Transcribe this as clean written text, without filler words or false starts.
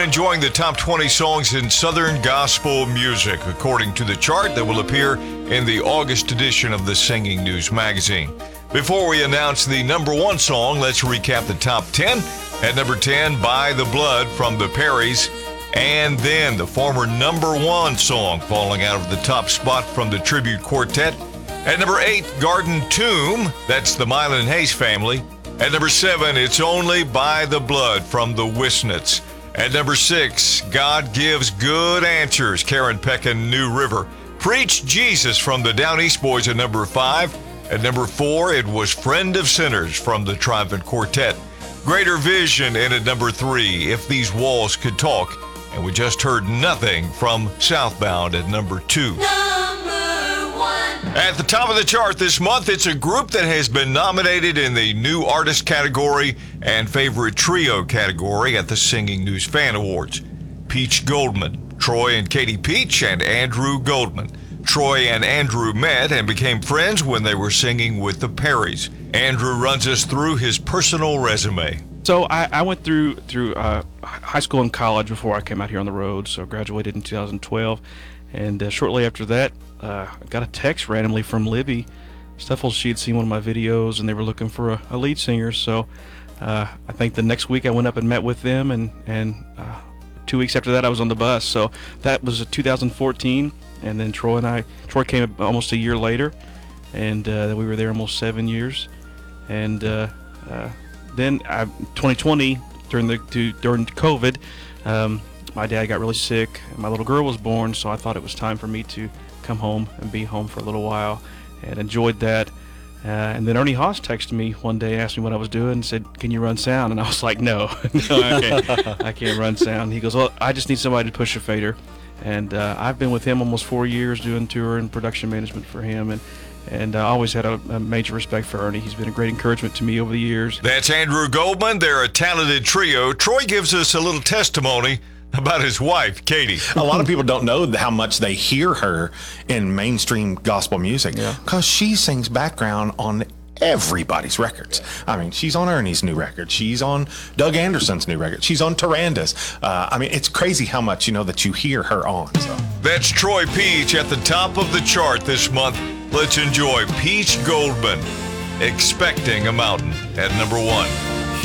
enjoying the top 20 songs in Southern gospel music, according to the chart that will appear in the August edition of the Singing News magazine. Before we announce the number one song, let's recap the top 10. At number 10, By the Blood from the Perrys. And then the former number one song falling out of the top spot from the Tribute Quartet. At number 8, Garden Tomb, that's the Mylan Hayes family. At number 7, It's Only by the Blood from the Wisnets. At number 6, God Gives Good Answers, Karen Peck and New River. Preach Jesus from the Down East Boys at number 5. At number 4, it was Friend of Sinners from the Triumphant Quartet. Greater Vision in at number 3, If These Walls Could Talk. And we just heard Nothing from Southbound at number 2. At the top of the chart this month, it's a group that has been nominated in the New Artist category and Favorite Trio category at the Singing News Fan Awards. Peach Goldman, Troy and Katie Peach, and Andrew Goldman. Troy and Andrew met and became friends when they were singing with the Perrys. Andrew runs us through his personal resume. So I went through high school and college before I came out here on the road, so graduated in 2012. And shortly after that, I got a text randomly from Libby Steffels. She had seen one of my videos, and they were looking for a lead singer. So I think the next week I went up and met with them, and 2 weeks after that I was on the bus. So that was 2014, and then Troy came almost a year later, and we were there almost 7 years. And then 2020, during COVID, my dad got really sick, and my little girl was born, so I thought it was time for me to come home and be home for a little while, and enjoyed that. And then Ernie Haas texted me one day, asked me what I was doing, and said, "Can you run sound?" And I was like, no, I can't run sound. He goes, "Well, I just need somebody to push a fader." And I've been with him almost 4 years doing tour and production management for him, and I always had a major respect for Ernie. He's been a great encouragement to me over the years. That's Andrew Goldman. They're a talented trio. Troy gives us a little testimony about his wife, Katie. A lot of people don't know how much they hear her in mainstream gospel music because she sings background on everybody's records. I mean, she's on Ernie's new record. She's on Doug Anderson's new record. She's on Taranda's. I mean, it's crazy how much, that you hear her on. So. That's Troy Peach at the top of the chart this month. Let's enjoy Peach Goldman, Expecting a Mountain, at number 1.